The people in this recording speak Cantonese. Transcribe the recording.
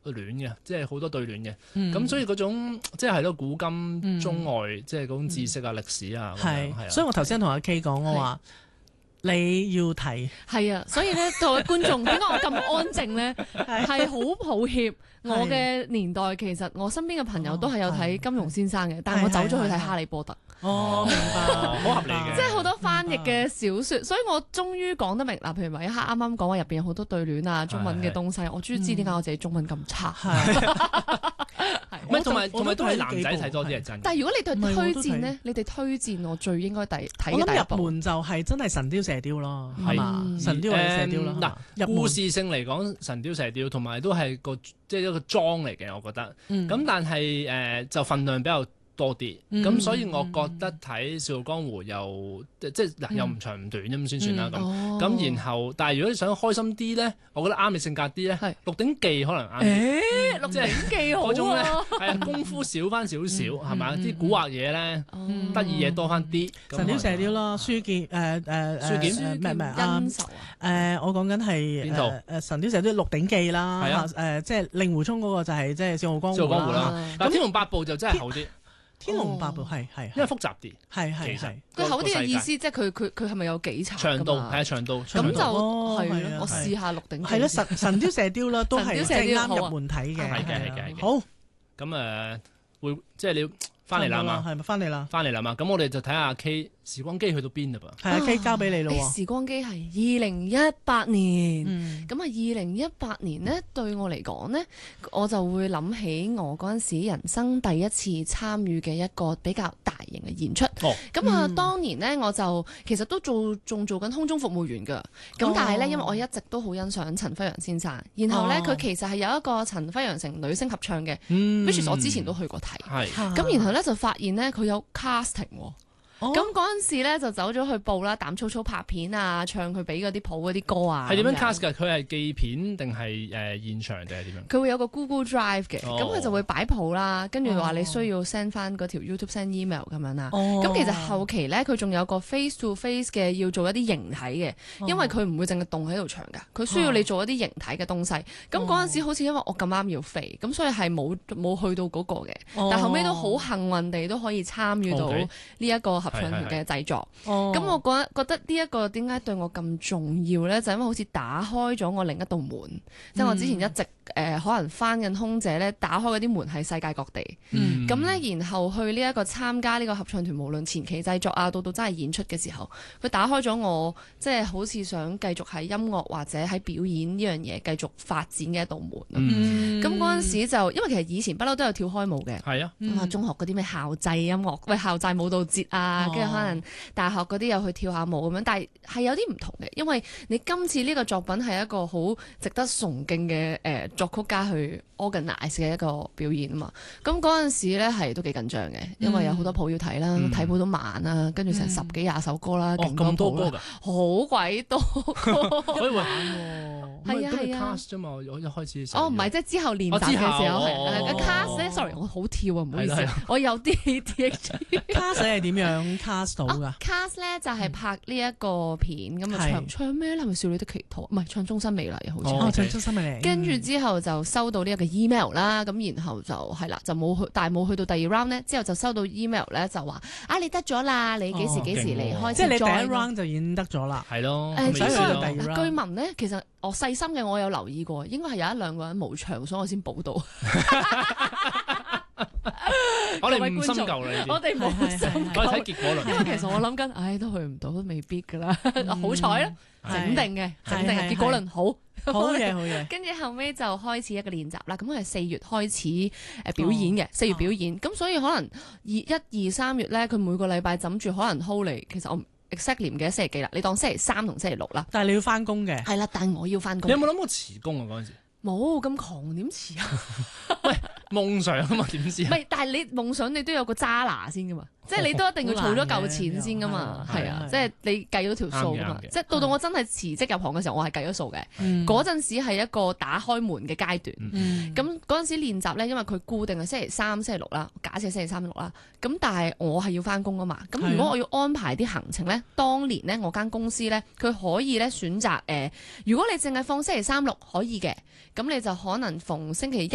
聯嘅，即係好多對聯嘅。咁所以嗰種即係咯古今中外，即係嗰種知識啊、歷史啊， 係。所以我頭先同阿 K 講，我話你要睇係啊，所以咧作為觀眾，點解我咁安靜咧？係好抱歉，我嘅年代其實我身邊嘅朋友都係有睇金庸先生嘅，但係我走咗去睇哈利波特。 哦，明白， 好合理嘅。 即係好多翻譯嘅小説，所以我終於講得明嗱。譬如話一刻啱啱講話入邊有好多對聯啊、中文嘅東西，我終於知點解我自己中文咁差。 唔係同埋都係男仔睇多啲係真。 但係如果你對推薦咧，你哋推薦我最應該睇嘅第一部， 我諗入門就係真係《神雕射雕》咯，係嘛？神雕或者射雕啦。 嗱，故事性嚟講，《神雕射雕》同埋都係即係一個裝嚟嘅，我覺得。咁但係就份量比較多啲，咁所以我覺得睇《笑傲江湖》又即係嗱又唔長唔短咁先算啦。咁然後，但係如果你想開心啲咧，我覺得啱你性格啲咧，《鹿鼎記》可能啱。 《鹿鼎記》好啊， 係啊，功夫少翻少少係咪？啲古惑嘢咧，得意嘢多翻啲。 神雕射雕啦，書劍書劍唔係恩仇啊！我講緊係神雕射雕《鹿鼎記》啦，即係令狐沖嗰個就係即係《笑傲江湖》 啦。但《天龍八部》就真係厚啲。 天龍八部係因為複雜啲， 係佢厚啲嘅意思，即係佢係咪有幾層？ 長度係啊，長度咁就係我試下《鹿鼎記》。 係咯，神雕射雕啦，都係即係啱入門睇嘅。 係嘅。 好， 咁會即係你要翻嚟啦嘛？ 係咪翻嚟啦？ 翻嚟啦嘛？咁我哋就睇下 K 時光機去到邊嘞噃？ 係啊，K 交俾你咯喎。 時光機係2018年，咁啊2018年呢對我嚟講呢，我就會諗起我嗰陣時人生第一次參與嘅一個比較大型嘅演出。咁啊當年呢，我就其實都仲做緊空中服務員㗎。咁但係呢，因為我一直都好欣賞陳輝陽先生，然後呢，佢其實係有一個陳輝陽成女聲合唱嘅，which 我之前都去過睇。咁然後呢，就發現呢，佢有 casting 喎。咁嗰陣時咧就走咗去報啦，膽粗粗拍片啊，唱佢俾嗰啲譜嗰啲歌啊。 係點樣 cast 㗎？佢係寄片定係現場定係點樣？ 佢會有個 Google Drive 嘅，咁佢就會擺譜啦，跟住話你需要 send 翻嗰條 YouTube send email 咁樣啦。咁其實後期咧佢仲有個 face to face 嘅要做一啲形體嘅，因為佢唔會淨係動喺度唱㗎，佢需要你做一啲形體嘅東西。咁嗰陣時好似因為我咁啱要飛，咁所以係冇去到嗰個嘅，但後尾都好幸運地都可以參與到呢一個合唱團嘅製作，咁我覺得呢一個點解對我咁重要呢？就因為好似打開咗我另一道門，即係我之前一直可能翻緊空姐呢，打開嗰啲門係世界各地，咁呢，然後去呢一個參加呢個合唱團，無論前期製作啊，到真係演出嘅時候，佢打開咗我即係好似想繼續喺音樂或者喺表演呢樣嘢繼續發展嘅一道門。咁嗰陣時就因為其實以前不嬲都有跳開舞嘅， 係啊， 中學嗰啲咩校際音樂，校際舞蹈節啊，跟住可能大學嗰啲又去跳下舞咁樣，但係有啲唔同嘅，因為你今次呢個作品係一個好值得崇敬嘅作曲家去 organize 嘅一個表演啊嘛。咁嗰陣時咧係都幾緊張嘅，因為有好多譜要睇啦，睇譜都慢啦，跟住成10幾20首歌啦， 咁多歌㗎， 好鬼多歌， 可以玩喎。係啊係啊 cast 啫嘛，我一開始唔係即係之後練習嘅時候係 cast 咧。sorry 我好跳啊，唔好意思，我有啲 ADHD。 cast 係點樣 cast 到㗎 ？cast 咧就係拍呢一個片咁啊，唱咩咧？係咪少女的祈禱？唔係唱終身美麗好似。 唱終身美麗。跟住之後就收到呢一個 email 啦，咁然後就係啦，就冇去，但係冇去到第二 round 咧。之後就收到 email 咧，就話你得咗啦，你幾時嚟開始？ 即係你第一 round 就已經得咗啦。 係咯。 據聞咧，其實我細心嘅我有留意過，應該係有一兩個人冇唱，所以我先補到。 我哋唔深究啦， 我哋冇深究， 我哋睇結果論。 因為其實我諗緊，都去唔到，都未必噶啦。好彩啦，整定嘅，結果論好嘢。 跟住後尾就開始一個練習啦。咁佢係4月開始表演嘅，4月表演。咁所以可能1、2、3月咧，佢每個禮拜枕住可能 hold 嚟。其實我exactly 唔記得星期幾啦。你當星期3同星期6啦。 但係你要翻工嘅。 係啦，但係我要翻工。 你有冇諗過辭工啊？嗰陣時冇咁狂點辭啊？ 喂，夢想啊嘛，點知？ 唔係，但係你夢想你都有個揸拿先噶嘛。即係你都一定要儲咗嚿錢先噶嘛，係啊，即係你計咗條數噶嘛。即係到我真係辭職入行嘅時候，我係計咗數嘅。嗰陣時係一個打開門嘅階段。咁嗰陣時練習咧，因為佢固定係星期3、星期6啦，假設星期3、6啦。咁但係我係要翻工啊嘛。咁如果我要安排啲行程咧，當年咧我間公司咧，佢可以咧選擇如果你淨係放星期3、6可以嘅，咁你就可能逢星期1